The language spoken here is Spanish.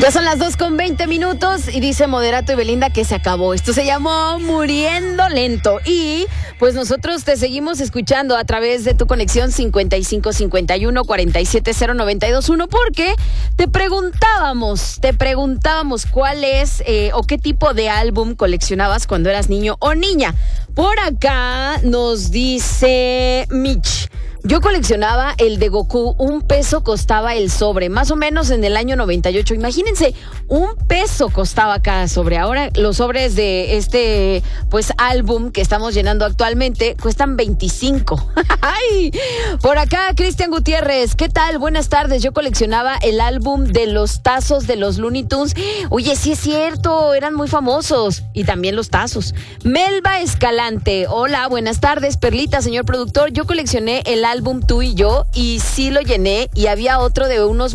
Ya son las 2:20 y dice Moderato y Belinda que se acabó. Esto se llamó Muriendo Lento. Y pues nosotros te seguimos escuchando a través de tu conexión 5551-470-921 porque te preguntábamos cuál es o qué tipo de álbum coleccionabas cuando eras niño o niña. Por acá nos dice Mitch. Yo coleccionaba el de Goku, $1 costaba el sobre, más o menos en el año 98. Imagínense, $1 costaba cada sobre. Ahora los sobres de este álbum que estamos llenando actualmente cuestan 25. ¡Ay! Por acá, Cristian Gutiérrez, ¿qué tal? Buenas tardes. Yo coleccionaba el álbum de los tazos de los Looney Tunes. Oye, sí es cierto, eran muy famosos. Y también los tazos. Melba Escalante, hola, buenas tardes. Perlita, señor productor, yo coleccioné el álbum Tú y Yo y sí lo llené y había otro de unos